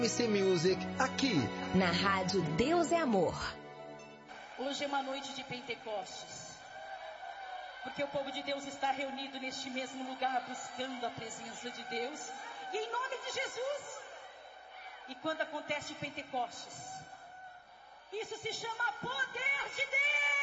MC Music, aqui na Rádio Deus é Amor. Hoje é uma noite de Pentecostes, porque o povo de Deus está reunido neste mesmo lugar, buscando a presença de Deus, e em nome de Jesus. E quando acontece o Pentecostes, isso se chama poder de Deus.